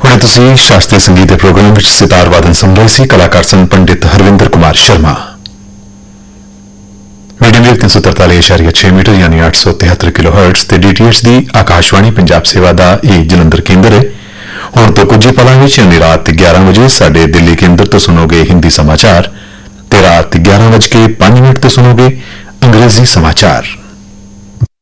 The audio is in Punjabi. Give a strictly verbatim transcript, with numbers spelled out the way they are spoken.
ਹੁਣੇ ਤੁਸੀਂ ਸ਼ਾਸਤਰੀ ਸੰਗੀਤ ਦੇ ਪ੍ਰੋਗਰਾਮ ਵਿੱਚ ਸਿਤਾਰ ਵਾਦਨ ਸੁਣ ਰਹੇ ਸੀ। ਕਲਾਕਾਰ ਸਨ ਪੰਡਿਤ ਹਰਵਿੰਦਰ ਕੁਮਾਰ ਸ਼ਰਮਾ। ਮੀਡੀਅਮ ਵੇਵ तीन सौ तरतालीस इशारिया छे मीटर यानी आठ सौ तिहत्तर किलो हर्ट्स ਤੇ ਡੀਟੀਐਚ ਦੀ ਆਕਾਸ਼ਵਾਣੀ ਪੰਜਾਬ ਸੇਵਾ ਦਾ ਇਹ ਜਲੰਧਰ ਕੇਂਦਰ ਹੈ। ਹੁਣ ਤੋਂ ਕੁਝ ਹੀ ਪਲਾਂ ਵਿੱਚ ਯਾਨੀ ਰਾਤ ਗਿਆਰਾਂ ਵਜੇ ਸਾਡੇ ਦਿੱਲੀ ਕੇਂਦਰ ਤੋਂ ਸੁਣੋਗੇ ਹਿੰਦੀ ਸਮਾਚਾਰ ਤੇ ਰਾਤ ਗਿਆਰਾਂ ਵਜੇ ਕੇ ਪੰਜ ਮਿੰਟ ਤੋਂ ਸੁਣੋਗੇ ਅੰਗਰੇਜ਼ੀ ਸਮਾਚਾਰ।